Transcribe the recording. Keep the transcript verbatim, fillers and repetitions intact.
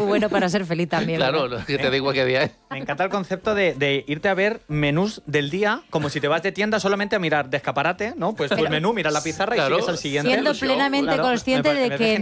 bueno para ser feliz también. Claro, ¿verdad? que te digo qué día es. Me encanta el concepto de, de irte a ver menús del día, como si te vas de tienda solamente a mirar de escaparate, ¿no? Pues tu menú, miras la pizarra Claro. y sigues al siguiente. Siendo plenamente Claro, consciente me de parece que